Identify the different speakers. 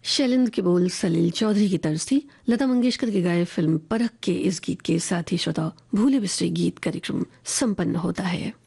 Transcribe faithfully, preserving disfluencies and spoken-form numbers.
Speaker 1: शैलेंद्र के बोल सलील चौधरी की तर्ज थी। लता मंगेशकर के गाए फिल्म परख के इस गीत के साथ ही श्रोता भूले बिसरे गीत कार्यक्रम संपन्न होता है।